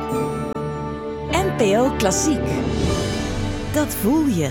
NPO Klassiek. Dat voel je.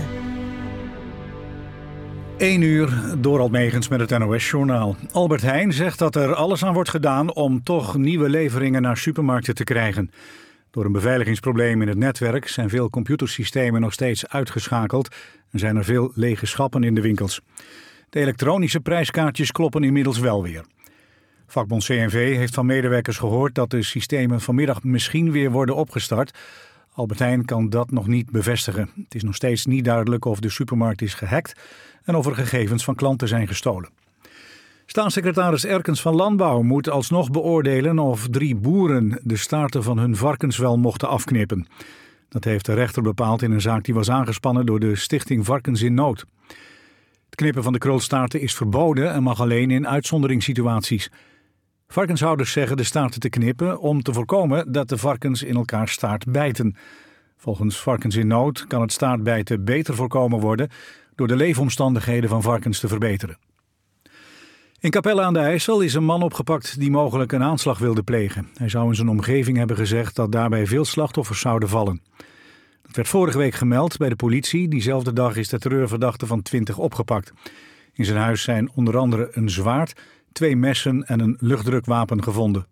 1 uur, Dorald Megens met het NOS-journaal. Albert Heijn zegt dat er alles aan wordt gedaan om toch nieuwe leveringen naar supermarkten te krijgen. Door een beveiligingsprobleem in het netwerk zijn veel computersystemen nog steeds uitgeschakeld en zijn er veel lege schappen in de winkels. De elektronische prijskaartjes kloppen inmiddels wel weer. Vakbond CNV heeft van medewerkers gehoord dat de systemen vanmiddag misschien weer worden opgestart. Albert Heijn kan dat nog niet bevestigen. Het is nog steeds niet duidelijk of de supermarkt is gehackt en of er gegevens van klanten zijn gestolen. Staatssecretaris Erkens van Landbouw moet alsnog beoordelen of 3 boeren de staarten van hun varkens wel mochten afknippen. Dat heeft de rechter bepaald in een zaak die was aangespannen door de Stichting Varkens in Nood. Het knippen van de krulstaarten is verboden en mag alleen in uitzonderingssituaties. Varkenshouders zeggen de staarten te knippen om te voorkomen dat de varkens in elkaar staart bijten. Volgens Varkens in Nood kan het staartbijten beter voorkomen worden door de leefomstandigheden van varkens te verbeteren. In Capelle aan de IJssel is een man opgepakt die mogelijk een aanslag wilde plegen. Hij zou in zijn omgeving hebben gezegd dat daarbij veel slachtoffers zouden vallen. Dat werd vorige week gemeld bij de politie. Diezelfde dag is de terreurverdachte van 20 opgepakt. In zijn huis zijn onder andere een zwaard, 2 messen en een luchtdrukwapen gevonden.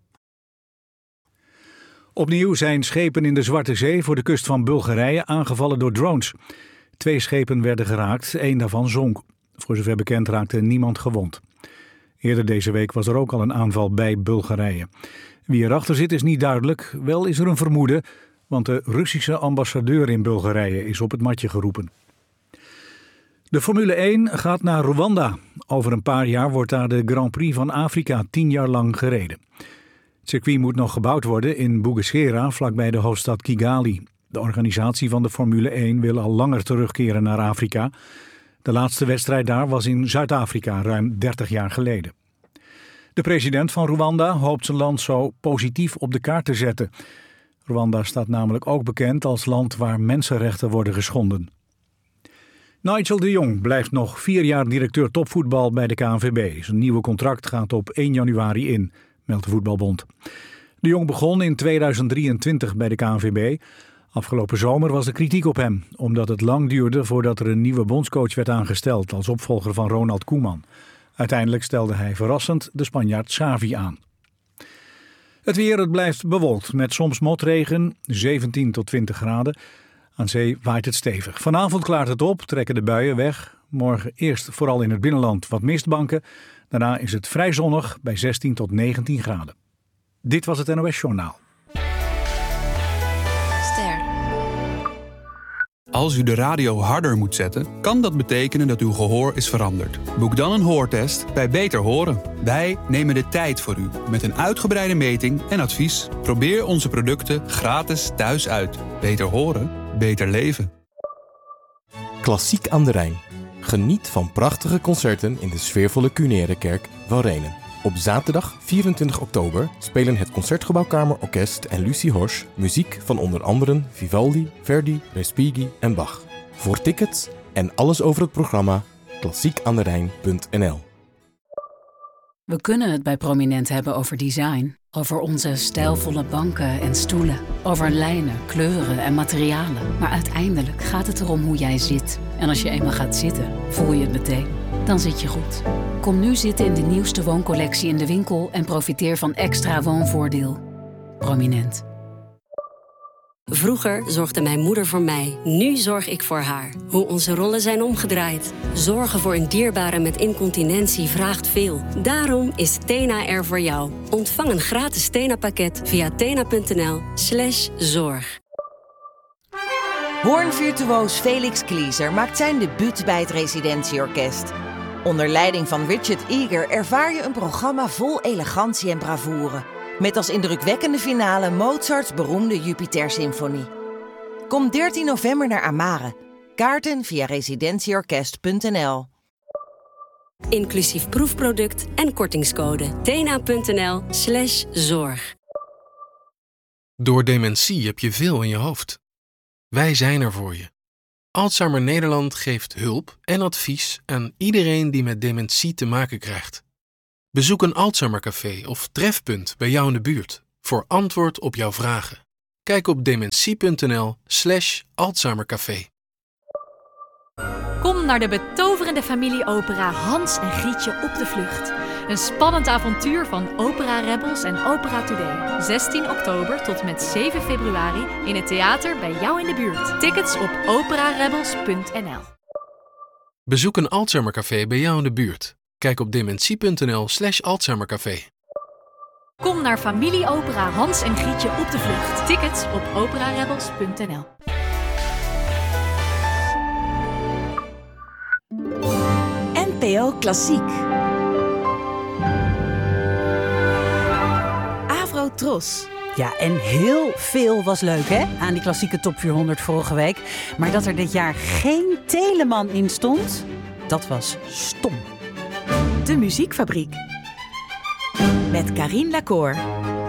Opnieuw zijn schepen in de Zwarte Zee voor de kust van Bulgarije aangevallen door drones. 2 schepen werden geraakt, 1 daarvan zonk. Voor zover bekend raakte niemand gewond. Eerder deze week was er ook al een aanval bij Bulgarije. Wie erachter zit is niet duidelijk. Wel is er een vermoeden, want de Russische ambassadeur in Bulgarije is op het matje geroepen. De Formule 1 gaat naar Rwanda. Over een paar jaar wordt daar de Grand Prix van Afrika 10 jaar lang gereden. Het circuit moet nog gebouwd worden in Bugesera, vlakbij de hoofdstad Kigali. De organisatie van de Formule 1 wil al langer terugkeren naar Afrika. De laatste wedstrijd daar was in Zuid-Afrika, ruim 30 jaar geleden. De president van Rwanda hoopt zijn land zo positief op de kaart te zetten. Rwanda staat namelijk ook bekend als land waar mensenrechten worden geschonden. Nigel de Jong blijft nog 4 jaar directeur topvoetbal bij de KNVB. Zijn nieuwe contract gaat op 1 januari in, meldt de Voetbalbond. De Jong begon in 2023 bij de KNVB. Afgelopen zomer was er kritiek op hem, omdat het lang duurde voordat er een nieuwe bondscoach werd aangesteld als opvolger van Ronald Koeman. Uiteindelijk stelde hij verrassend de Spanjaard Xavi aan. Het weer, het blijft bewolkt met soms motregen, 17 tot 20 graden. Aan zee waait het stevig. Vanavond klaart het op, trekken de buien weg. Morgen eerst vooral in het binnenland wat mistbanken. Daarna is het vrij zonnig bij 16 tot 19 graden. Dit was het NOS Journaal. Als u de radio harder moet zetten, kan dat betekenen dat uw gehoor is veranderd. Boek dan een hoortest bij Beter Horen. Wij nemen de tijd voor u met een uitgebreide meting en advies. Probeer onze producten gratis thuis uit. Beter horen, beter leven. Klassiek aan de Rijn. Geniet van prachtige concerten in de sfeervolle Cunerekerk van Renen. Op zaterdag 24 oktober spelen het Concertgebouwkamerorkest en Lucie Horsch muziek van onder andere Vivaldi, Verdi, Respighi en Bach. Voor tickets en alles over het programma klassiekaanderijn.nl. We kunnen het bij Prominent hebben over design. Over onze stijlvolle banken en stoelen. Over lijnen, kleuren en materialen. Maar uiteindelijk gaat het erom hoe jij zit. En als je eenmaal gaat zitten, voel je het meteen. Dan zit je goed. Kom nu zitten in de nieuwste wooncollectie in de winkel en profiteer van extra woonvoordeel. Prominent. Vroeger zorgde mijn moeder voor mij. Nu zorg ik voor haar. Hoe onze rollen zijn omgedraaid. Zorgen voor een dierbare met incontinentie vraagt veel. Daarom is Tena er voor jou. Ontvang een gratis Tena-pakket via tena.nl/zorg. Hoornvirtuoos Felix Klieser maakt zijn debuut bij het Residentieorkest. Onder leiding van Richard Eager ervaar je een programma vol elegantie en bravoure. Met als indrukwekkende finale Mozarts beroemde Jupiter-symfonie. Kom 13 november naar Amare. Kaarten via residentieorkest.nl. Inclusief proefproduct en kortingscode. tena.nl/zorg. Door dementie heb je veel in je hoofd. Wij zijn er voor je. Alzheimer Nederland geeft hulp en advies aan iedereen die met dementie te maken krijgt. Bezoek een Alzheimercafé of trefpunt bij jou in de buurt voor antwoord op jouw vragen. Kijk op dementie.nl/Alzheimercafé. Kom naar de betoverende familieopera Hans en Grietje op de vlucht. Een spannend avontuur van Opera Rebels en Opera Today. 16 oktober tot met 7 februari in het theater bij jou in de buurt. Tickets op operarebels.nl. Bezoek een Alzheimercafé bij jou in de buurt. Kijk op dementie.nl/Alzheimercafé. Kom naar familieopera Hans en Grietje op de vlucht. Tickets op operarebels.nl. NPO Klassiek. Avrotros. Ja, en heel veel was leuk, hè, aan die klassieke top 400 vorige week. Maar dat er dit jaar geen Telemann in stond, dat was stom. De Muziekfabriek. Met Carine Lacour.